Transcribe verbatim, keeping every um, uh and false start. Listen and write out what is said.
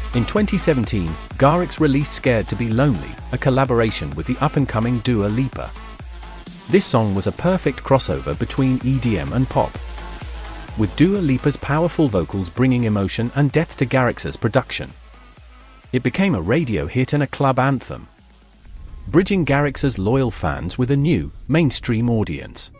In twenty seventeen, Garrix released Scared to Be Lonely, a collaboration with the up-and-coming Dua Lipa. This song was a perfect crossover between E D M and pop, with Dua Lipa's powerful vocals bringing emotion and depth to Garrix's production. It became a radio hit and a club anthem, bridging Garrix's loyal fans with a new, mainstream audience.